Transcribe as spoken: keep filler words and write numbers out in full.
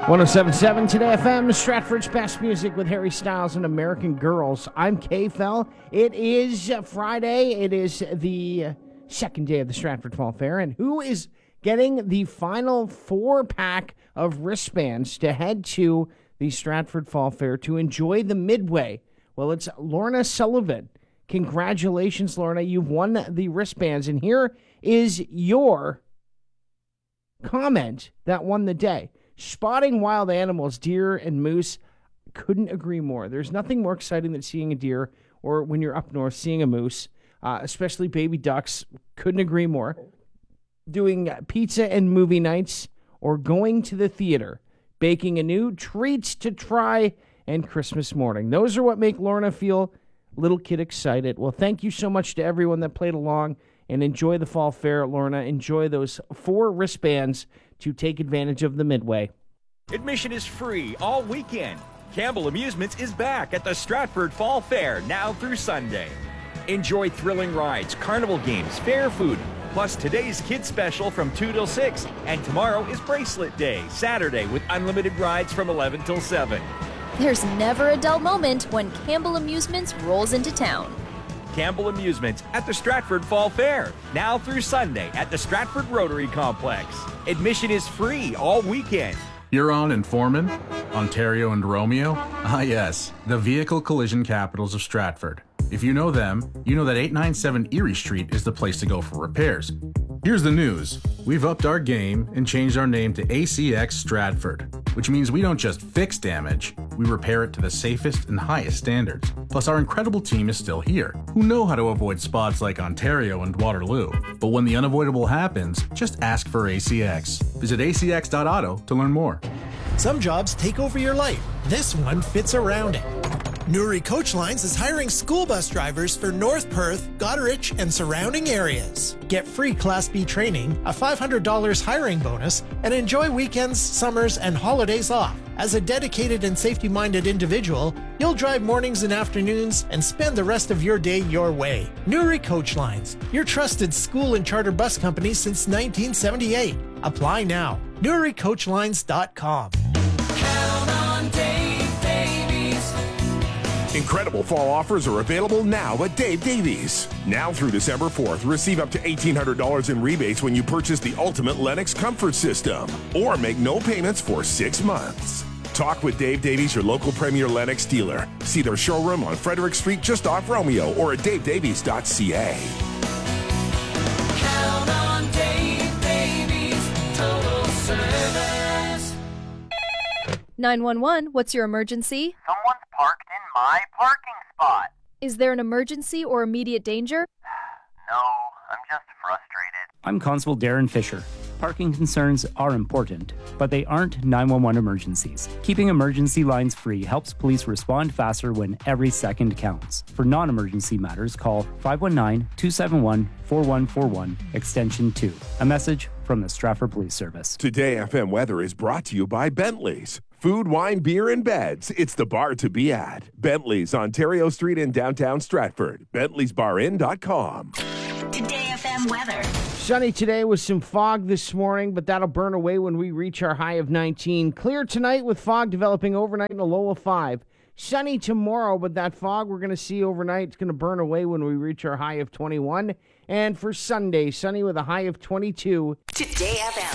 one oh seven point seven Today F M, Stratford's best music with Harry Styles and American Girls. I'm K-Fel. It is Friday. It is the second day of the Stratford Fall Fair. And who is getting the final four-pack of wristbands to head to the Stratford Fall Fair to enjoy the Midway? Well, it's Lorna Sullivan. Congratulations, Lorna. You've won the wristbands. And here is your comment that won the day. Spotting wild animals, deer and moose, couldn't agree more. There's nothing more exciting than seeing a deer, or when you're up north, seeing a moose, uh, especially baby ducks. Couldn't agree more. Doing pizza and movie nights, or going to the theater, baking anew, treats to try, and Christmas morning. Those are what make Lorna feel little kid excited. Well, thank you so much to everyone that played along, and enjoy the Fall Fair, Lorna. Enjoy those four wristbands to take advantage of the Midway. Admission is free all weekend. Campbell Amusements is back at the Stratford Fall Fair now through Sunday. Enjoy thrilling rides, carnival games, fair food, plus today's kids special from two till six. And tomorrow is Bracelet Day, Saturday, with unlimited rides from eleven till seven. There's never a dull moment when Campbell Amusements rolls into town. Campbell Amusements at the Stratford Fall Fair, now through Sunday at the Stratford Rotary Complex. Admission is free all weekend. Huron and Foreman, Ontario and Romeo. Ah yes, the vehicle collision capitals of Stratford. If you know them, you know that eight ninety-seven Erie Street is the place to go for repairs. Here's the news. We've upped our game and changed our name to A C X Stratford, which means we don't just fix damage, we repair it to the safest and highest standards. Plus, our incredible team is still here, who know how to avoid spots like Ontario and Waterloo. But when the unavoidable happens, just ask for A C X. Visit A C X dot auto to learn more. Some jobs take over your life. This one fits around it. Newry Coach Lines is hiring school bus drivers for North Perth, Goderich, and surrounding areas. Get free Class B training, a five hundred dollars hiring bonus, and enjoy weekends, summers, and holidays off. As a dedicated and safety-minded individual, you'll drive mornings and afternoons and spend the rest of your day your way. Newry Coach Lines, your trusted school and charter bus company since nineteen seventy-eight. Apply now. Newry Coach Lines dot com. Count on Dave Davies. Incredible fall offers are available now at Dave Davies. Now through December fourth, receive up to eighteen hundred dollars in rebates when you purchase the Ultimate Lennox Comfort System, or make no payments for six months. Talk with Dave Davies, your local Premier Lennox dealer. See their showroom on Frederick Street just off Romeo, or at dave davies dot c a. Count on Dave Davies, total service. nine one one, what's your emergency? Someone's parked in my parking spot. Is there an emergency or immediate danger? No, I'm just frustrated. I'm Constable Darren Fisher. Parking concerns are important, but they aren't nine one one emergencies. Keeping emergency lines free helps police respond faster when every second counts. For non-emergency matters, call five one nine, two seven one, four one four one, extension two. A message from the Stratford Police Service. Today F M weather is brought to you by Bentley's. Food, wine, beer, and beds. It's the bar to be at. Bentley's, Ontario Street in downtown Stratford. Bentley's Bar Inn dot com. Today F M weather. Sunny today with some fog this morning, but that'll burn away when we reach our high of nineteen. Clear tonight with fog developing overnight in a low of five. Sunny tomorrow, but that fog we're going to see overnight is going to burn away when we reach our high of twenty-one. And for Sunday, sunny with a high of twenty-two. Today F M.